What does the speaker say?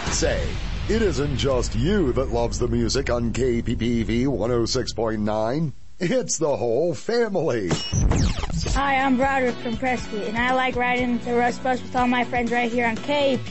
Say, it isn't just you that loves the music on KPPV 106.9. It's the whole family. Hi, I'm Broderick from Prescott, and I like riding the Rust Bus with all my friends right here on KPPV.